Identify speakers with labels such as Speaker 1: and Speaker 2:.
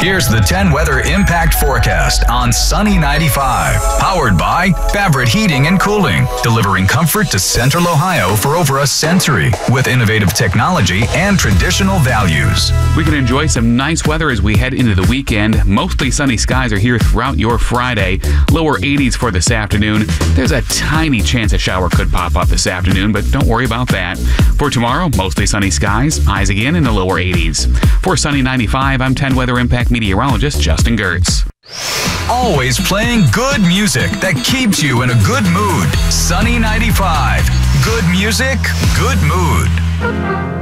Speaker 1: Here's the 10 weather impact forecast on Sunny 95. Powered by Fabric Heating and Cooling, delivering comfort to Central Ohio for over a century with innovative technology and traditional values.
Speaker 2: We can enjoy some nice weather as we head into the weekend. Mostly sunny skies are here throughout your Friday. Lower 80s for this afternoon. There's a tiny chance a shower could pop up this afternoon, but don't worry about that. For tomorrow, mostly sunny skies, highs again in the lower 80s. For Sunny 95, I'm 10 weather impact meteorologist Justin Gertz.
Speaker 1: Always playing good music that keeps you in a good mood. Sunny 95. Good music, good mood.